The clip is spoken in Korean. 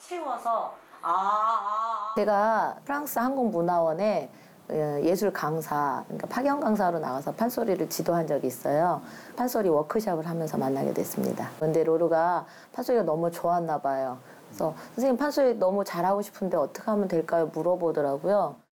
채워서 제가 프랑스 한국문화원에 예술 강사, 그러니까 파견 강사로 나가서 판소리를 지도한 적이 있어요. 판소리 워크숍을 하면서 만나게 됐습니다. 근데 로르가 판소리가 너무 좋았나 봐요. 그래서 선생님 판소리 너무 잘하고 싶은데 어떻게 하면 될까요? 물어보더라고요.